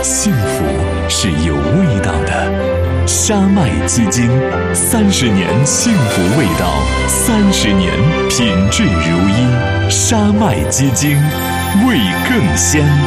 幸福是有味道的。沙麦基金，30年幸福味道，30年品质如一。沙麦基金，味更鲜。